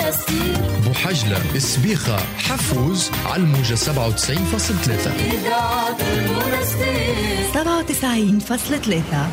بوحجلة، سبيخة، حفوز، على الموجة 97.3. 97.3.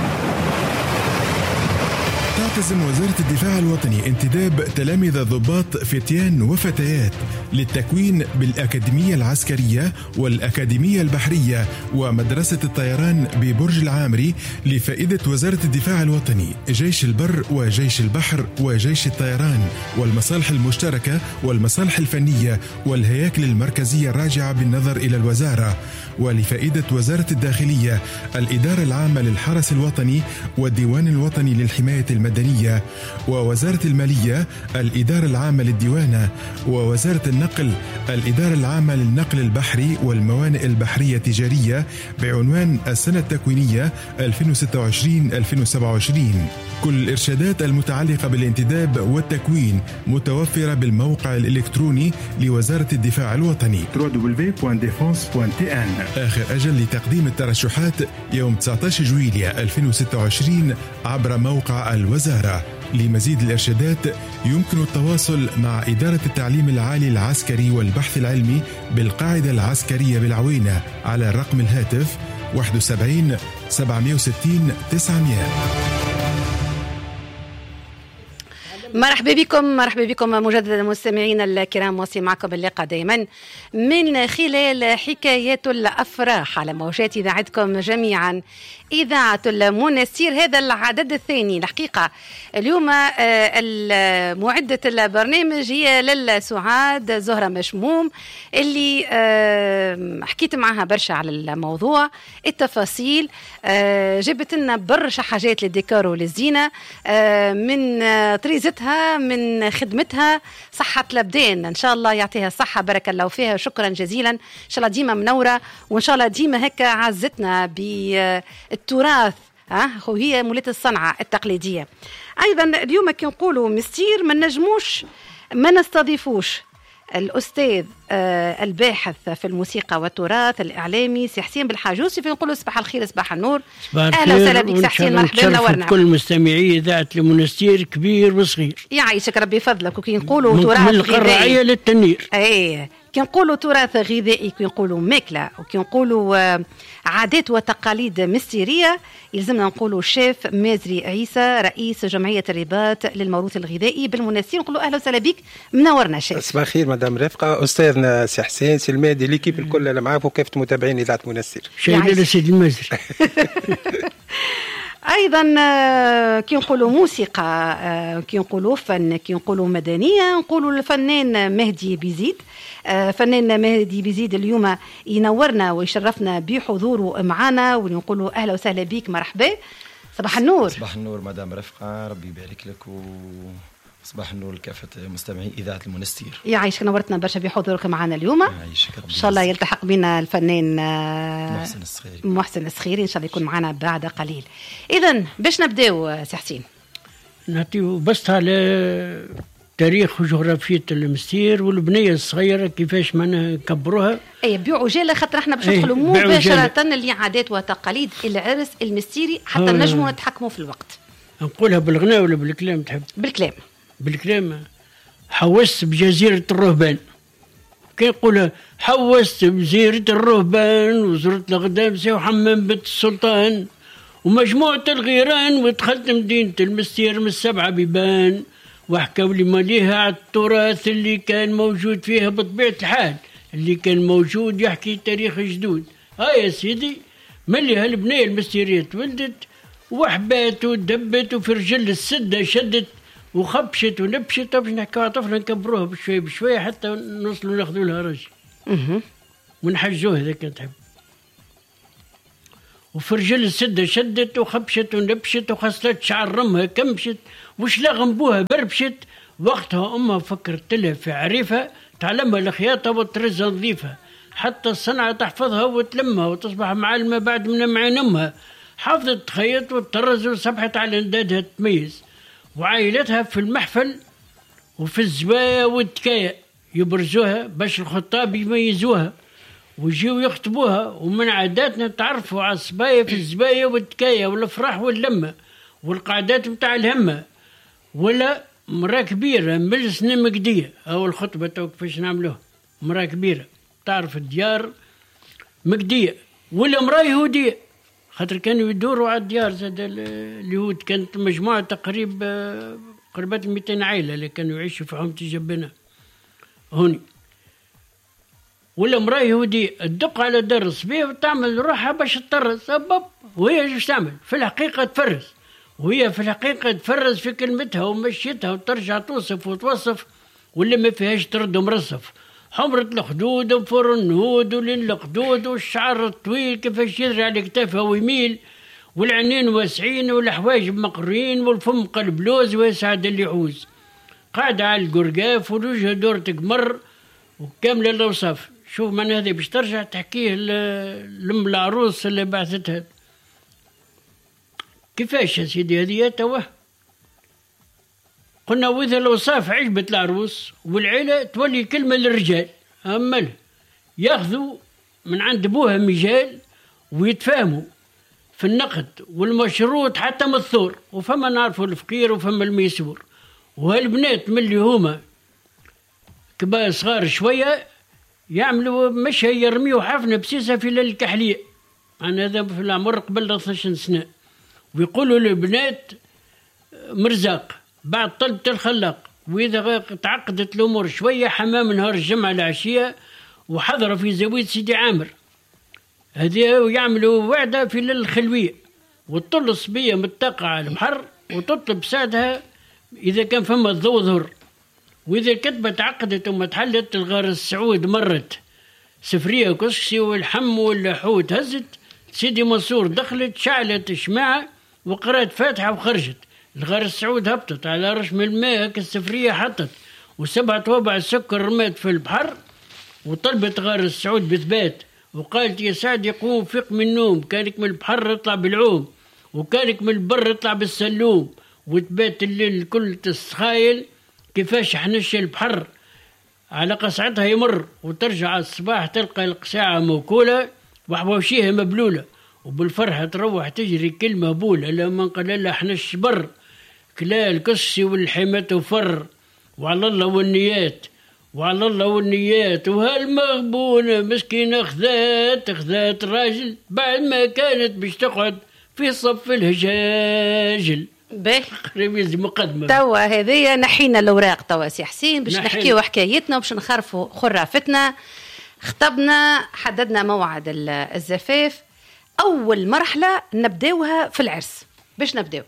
تعتزم وزارة الدفاع الوطني انتداب تلامذة ضباط فتيان وفتيات للتكوين بالأكاديمية العسكرية والأكاديمية البحرية ومدرسة الطيران ببرج العامري لفائدة وزارة الدفاع الوطني، جيش البر وجيش البحر وجيش الطيران والمصالح المشتركة والمصالح الفنية والهياكل المركزية الراجعة بالنظر إلى الوزارة، ولفائدة وزارة الداخلية، الإدارة العامة للحرس الوطني والديوان الوطني للحماية المدنية، ووزارة المالية، الإدارة العامة للديوانة، ووزارة النقل، الإدارة العامة للنقل البحري والموانئ البحرية التجارية، بعنوان السنة التكوينية 2026-2027. كل الإرشادات المتعلقة بالانتداب والتكوين متوفرة بالموقع الإلكتروني لوزارة الدفاع الوطني www.defense.tn. آخر أجل لتقديم الترشحات يوم 19 جويلية 2026 عبر موقع الوزارة. لمزيد الإرشادات يمكن التواصل مع إدارة التعليم العالي العسكري والبحث العلمي بالقاعدة العسكرية بالعوينة على الرقم الهاتف 71 760 900. مرحبا بكم مجددا مستمعينا الكرام، موصي معكم اللقاء دائما من خلال حكايات الأفراح على موجات إذاعتكم جميعا، إذاعة المنستير. هذا العدد الثاني الحقيقة. اليوم معدة البرنامج هي للسعاد زهرة مشموم، اللي حكيت معها برشا على الموضوع التفاصيل. جبت لنا برشا حاجات للديكور وللزينة، من طريزتها، من خدمتها، صحة الأبدان إن شاء الله يعطيها الصحة، بارك الله فيها. شكرا جزيلا، إن شاء الله ديما منورة، وإن شاء الله ديما هكا عزتنا بالتراث. وهي مولاة الصنعة التقليدية. أيضا اليوم كي نقولوا مستير ما نجموش ما نستضيفوش الأستاذ الباحث في الموسيقى والتراث الإعلامي سي حسين بالحاجوسي. في نقولوا صباح الخير صباح النور، أهلا وسهلا بك سي حسين، مرحبا نورنا. كل مستمعي إذاعة المنستير كبير وصغير، يعيشك ربي فضلك. وكي نقولوا تراث من القرعية للتنير، كي نقولوا تراث غذائي، كي نقولوا ماكلة، وكي نقولوا عادات وتقاليد مستيرية، يلزمنا نقولوا شيف مازري عيسى رئيس جمعية الرباط للموروث الغذائي بالمنستير. نقولوا أهلا وسهلا بك، منورنا شيف. صباح الخير مدام رفقة، أستاذنا سي حسين سي المادي، ليكيب الكل أنا معاك وكافة متابعين إذاعة المنستير. شايلين سيدي المازري. أيضا كي نقولوا موسيقى، كي نقولوا فن، كي نقولوا مدنية، نقولوا الفنان مهدي بيزيد. فنان مهدي بيزيد اليوم ينورنا ويشرفنا بحضوره معنا، ونقولوا أهلا وسهلا بك، مرحبا. صباح النور. صباح النور مدام رفقة، ربي يبارك لك، صباح النور لكافة مستمعي إذاعة المنستير. يعيشك، نورتنا برشا بحضورك معنا اليوم. يعيشك، إن شاء الله يلتحق بنا الفنان محسن الصخيري، إن شاء الله يكون معنا بعد قليل. إذن باش نبداو سي حسين، نعطيو بسط على تاريخ وجغرافية المستير والبنية الصغيرة كيفاش ما نكبروها. بعجالة، خاطر احنا باش ندخلوا مباشرة اللي عادات وتقاليد العرس المستيري حتى نجموا نتحكموا في الوقت. نقولها بالغناء ولا بالكلام تحب؟ بالكلام. حوست بجزيرة الرهبان، كي نقولها حوست بجزيرة الرهبان وزرت الغدامسة وحمام بنت السلطان ومجموعة الغيران، ودخلت مدينة المستير من 7 بيبان، وحكوا لي ماليها على التراث اللي كان موجود فيها بطبيعة الحال، اللي كان موجود يحكي تاريخ جدود. يا سيدي، ملي هالبنية المستيرية تولدت وحبات ودبت وفي رجل السدة شدت وخبشت ونبشت، باش نحكوا على طفلة نكبروها بشوية بشوية حتى نوصلوا ناخذوا لها رجل ونحجوها إذا كانت تحب. وفي رجل السدة شدت وخبشت ونبشت وخسلت شعر رمها كمشت وشلغم بوها بربشت. وقتها أمها فكرت لها في عريفة تعلمها الخياطة والترزة نظيفة، حتى الصنعة تحفظها وتلمها وتصبح معلمة بعد من معين أمها. حافظت تخيط وتطرز وصبحت على اندادها تميز، وعائلتها في المحفل وفي الزبايا والتكاية يبرزوها باش الخطاب يميزوها ويجيو يخطبوها. ومن عاداتنا تعرفوا على الصبايا في الزبايا والتكاية والافراح واللمة والقعدات متاع الهمة، ولا مرأة كبيرة من سنة مقدية، أو الخطبة تو كيفاش نعملوها، مرأة كبيرة تعرف الديار مقدية، ولا مرأة يهودية، خاطر كانوا يدوروا على الديار زاد اليهود، كانت مجموعة قرابة 200 عائلة اللي كانوا يعيشوا في حومة الجبنة هوني. ولا مرأة يهودية تدق على دار الصبية وتعمل روحها باش تطرز، وهي ايش تعمل؟ في الحقيقة تفرز، وهي في الحقيقة تفرز في كلمتها ومشيتها، وترجع توصف وتوصف، واللي ما فيهاش ترد مرصف. حمرة الخدود وفور النهود ولين الخدود والشعر الطويل كيفاش يزرع على كتافها ويميل، والعينين واسعين والحواجب مقرين والفم قلب لوز ويسعد اللي يعوز. قاعدة على القرقاف والوجه دورة قمر وكاملة الأوصاف. شوف من هذه باش ترجع تحكيه لأم العروس اللي بعثتها. كيفاش يا سيدي هذه توا؟ قلنا وإذا الأوصاف عجبت العروس والعيلة تولي كلمة للرجال، أما ياخذوا من عند بوها مجال ويتفاهموا في النقد والمشروط حتى من الثور، وفما نعرفوا الفقير وفما الميسور. وهالبنات من اللي هما كبار صغار شوية يعملوا مش يرميوا حفنة بسيسة في الكحلية، أنا هذا في العمر قبل 12 سنة، ويقولوا للبنات مرزاق بعد طلبة الخلاق. وإذا تعقدت الأمور شوية حمام نهار الجمعة العشية وحضر في زاوية سيدي عامر، هذه يعملوا وعدة في الخلوية، وتطل الصبية متقعة على البحر وتطلب ساعتها إذا كان فما الضوء ظهر. وإذا الكتبة تعقدت وما تحلت الغار السعود مرت سفرية كسكسي والحم واللحوت هزت، سيدي منصور دخلت شعلت شماعة وقرأت فاتحة وخرجت. الغار السعود هبطت على رشم الماء السفرية حطت، و7 وبع السكر رمات في البحر، وطلبت غار السعود بثبات وقالت يا سعد يقوم فيق من النوم، كانك من البحر يطلع بالعوم وكانك من البر يطلع بالسلوم، وتبات الليل الكل تستخايل كيفاش حنش البحر على قصعتها يمر، وترجع الصباح تلقى القساعة موكولة وحواشيها مبلولة، وبالفرحة تروح تجري كلمة بولة لما قال لها حنش بر كلا الكسي والحمة وفر، وعلى الله والنيات وعلى الله والنيات. وهالمغبونة مسكينة خذات راجل بعد ما كانت باش تقعد في صف الهجاجل. باهي مقدمة توا هذيا نحينا الأوراق توا سي حسين باش نحكيو حكايتنا وباش نخرفوا خرافتنا. خطبنا حددنا موعد الزفاف، أول مرحلة نبداوها في العرس. باش نبداو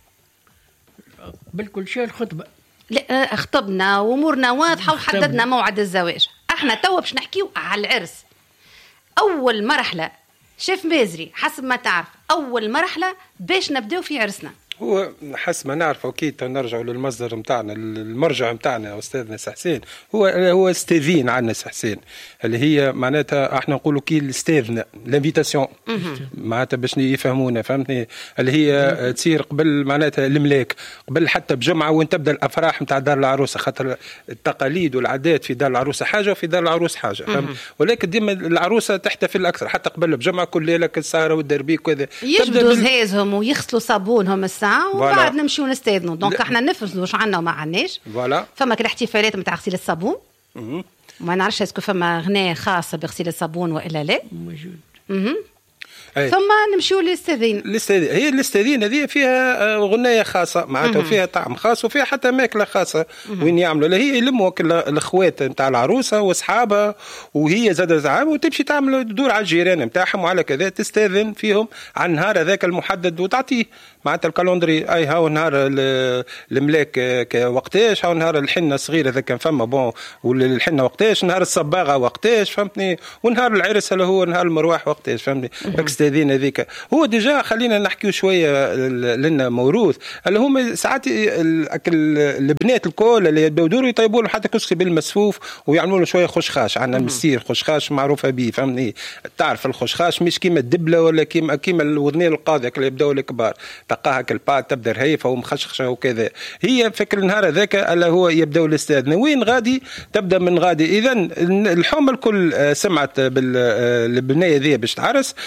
بالكل شيء الخطبة، لا خطبنا وامورنا واضحه وحددنا موعد الزواج. احنا توا باش نحكيو على العرس. اول مرحله شيف مازري حسب ما تعرف، اول مرحله باش نبداو في عرسنا هو حسب ما نعرف اكيد نرجعوا للمصدر نتاعنا، المرجع نتاعنا استاذنا سي حسين هو استاذين عندنا سي حسين، اللي هي معناتها احنا نقولوا كي الاستاذنا لانفيتاسيون معناتها باش يفهمونا، فهمتني، اللي هي تصير قبل معناتها الملاك، قبل حتى بجمعه وين تبدا الافراح نتاع دار العروسه، خاطر التقاليد والعادات في دار العروسه حاجه وفي دار العروس حاجه، فهمت، ولكن ديما العروسه تحتفل اكثر حتى قبل بجمعه كل ليله السهره والدربيك وكذا، يجبدوا زهازهم ويغسلوا صابونهم الساعه وبعد نمشيو نستاذنوا. دونك احنا نفرزوا واش عندنا وما عندناش. فما الاحتفالات نتاع غسيل الصابون، ما نعرفش اسكو فما غناء خاص بغسيل الصابون والا لا موجود. ثم نمشيو للاستاذين. هي الاستاذين هذه فيها غنايه خاصه معناتها، وفيها طعم خاص وفيها حتى ماكله خاصه وين يعملوا، هي يلموا الاخوات نتاع العروسه واصحابها وهي زاد زعامه، وتمشي تعمل تدور على الجيران نتاعهم وعلى كذا، تستاذن فيهم عن النهار هذاك المحدد وتعطيه معناتها الكالندري، اي هاو نهار الملاك وقتاش، هاو نهار الحنه الصغيره اذا كان فما بون، والحنه وقتاش، نهار الصباغه وقتاش، فهمتني، ونهار العرس اللي هو نهار المروح وقتاش، فهمتني. الاستاذين هذيك هو ديجا خلينا نحكيو شويه لنا موروث اللي هم ساعات البنات الكل اللي يبداو يدوروا يطيبوا لهم حتى كسكسي بالمسفوف ويعملوا له شويه خشخاش، عندنا مسير خشخاش معروفه به، فهمتني، تعرف الخشخاش مش كيما الدبله ولا كيما الوذنين القاضيه اللي يبداو الكبار، تلقاها كالبات تبدا رهيفه ومخشخشه وكذا. هي فكر النهار هذاك اللي هو يبداو الاستاذنه وين غادي تبدا من غادي. اذا الحومه الكل سمعت بالبنيه ذي باش تعرس، الحومه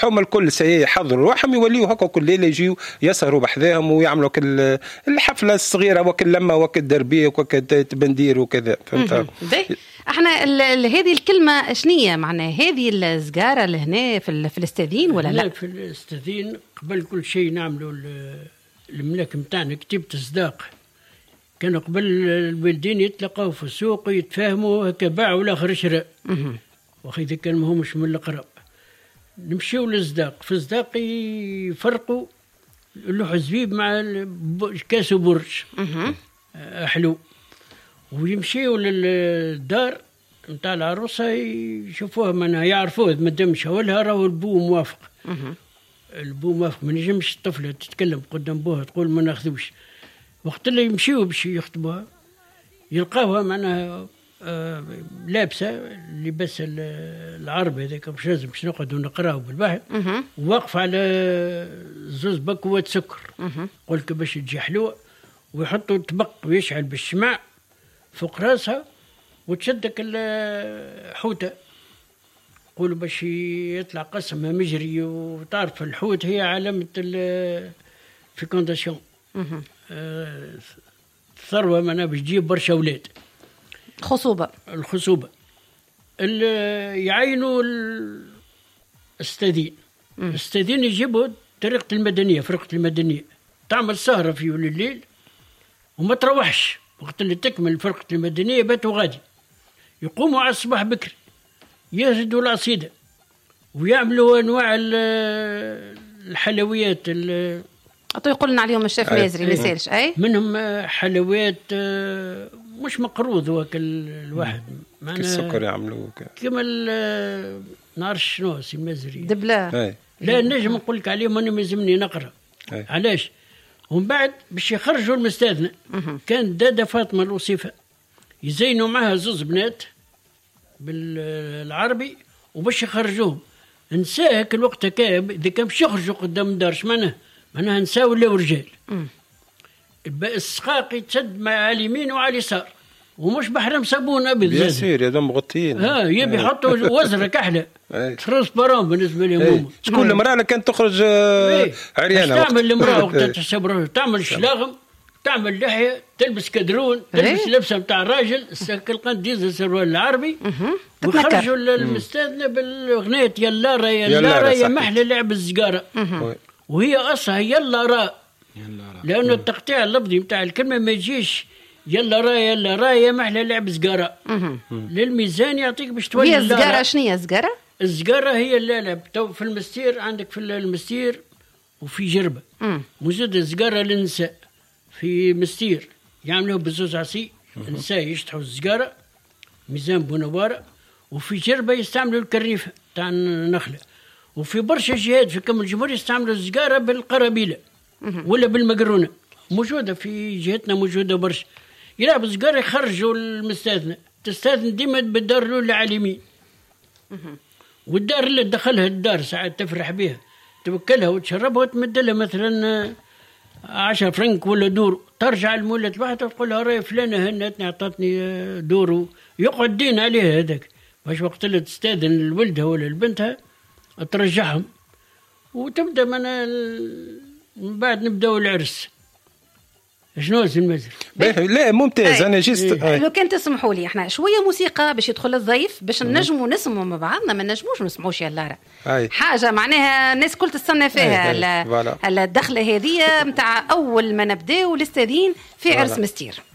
هما الكل سيحضروا روحهم يوليوا هكا كل ليله يجيو يسهروا بحذاهم ويعملوا الحفله الصغيره وكل لما وكل دربيه وكل بندير وكذا. فهمت؟ احنا هذه الكلمه شنية معناها؟ هذه الزقاره اللي هنا في الاستاذين ولا لا؟ في الاستاذين قبل كل شيء نعملوا الملاك نتاعنا كتيبة الصداق. كانوا قبل الوالدين يتلقاو في السوق يتفاهموا هكا باع والاخر شراء، واخا اذا كان ماهمش من القراب. نمشيو للصداق، في الصداق يفرقوا اللوح زبيب مع كاس وبرج حلو، ويمشيوا للدار نتاع العروسه يشوفوها منها يعرفوه ما دامش ولها راهو البو موافق. البو موافق، ما نجمش الطفله تتكلم قدام بوها تقول ما ناخذوش. وقت اللي يمشيوا باش يخطبوها يلقاوها معناها لابسه لباس العرب هذاك مش لازم باش نقعدوا نقراو بالبحر، وواقف على زوز بكوات سكر قلت باش تجي حلوه، ويحطوا طبق ويشعل بالشمع فوق راسها وتشدك الحوته قولوا باش يطلع قسمها مجري. وتعرف الحوت هي علامه الفيكونداسيون، الثروه معناها باش تجيب برشا اولاد. الخصوبه يعينوا الاستاذين يجيبوا طريقه المدنيه، فرقه المدنيه تعمل سهره في الليل وما تروحش. وقت اللي تكمل فرقه المدنيه باتوا غادي يقوموا على الصباح بكري يهدوا العصيده ويعملوا انواع الحلويات يقول لنا عليهم الشيف مازري ما يسالش اي منهم حلويات مش مقروض وكل الواحد معنا السكر يعملوه كما نعرفش شنو سي مازري دبله. لا نجم نقول لك عليهم انا مازمني نقرا علاش. ومن بعد باش يخرجوا المستاذنه كان دادا فاطمه الوصيفه يزينوا معها زوز بنات بالعربي وباش يخرجوهم. نساك الوقت كاب اذا كان باش يخرجوا قدام الدار معناها نساء ولا رجال. السقاق يتسد مع على اليمين وعلى اليسار ومش بحرم صابون ابد ياسير يا دم مغطيين يبي يحطوا وزره كحله ترانسبارون بالنسبه لهم. شكون المراه اللي كانت تخرج عريانه تعمل المراه وقت تحسب روحها تعمل شلاغم تعمل لحيه تلبس كدرون تلبس لبسه نتاع الراجل القند ديزل السروال العربي وخرجوا المستاذنه بالاغنيه يلا را يلا را يا محلى لعب الزقاره. وهي اصلا يلا را لانه التقطيع اللفظي نتاع الكلمه ما يجيش يلا را يا محلى لعب زقاره للميزان يعطيك باش تولي. هي الزقاره شنو هي الزقاره؟ الزقاره هي اللعب تو في المستير عندك في المستير وفي جربه موجود الزقاره للنساء في مستير يعملوه بزوز عصي النساء يشطحوا الزقاره ميزان بونواره. وفي جربه يستعملوا الكريفه تاع النخله. وفي برشا جهات في كم الجمهور يستعملوا الزقاره بالقرابيله ولا بالمقرونه موجوده في جهتنا موجوده برشا. يلعبوا الزقاره يخرجوا المستاذنه تستاذن ديما بالدار الاولى على اليمين والدار اللي دخلها الدار ساعات تفرح بها توكلها وتشربها وتمد لها مثلا 10 فرنك ولا دور. ترجع المولة واحدة تقول لها راي فلانة هنتني عطتني دور يقعد دين عليها هذاك باش وقت اللي تستاذن لولدها ولا لبنتها ترجعهم وتبدا من بعد نبداو العرس. شنو سي المازري؟ لا ممتاز. انا جست لو كان تسمحوا لي احنا شويه موسيقى باش يدخل الضيف باش نجموا نسمعوا مع بعضنا ما نجموش نسمعوش يا لارا حاجه معناها الناس كل تستنى فيها الدخله هذه نتاع اول ما نبداو الاستاذين في عرس مستير.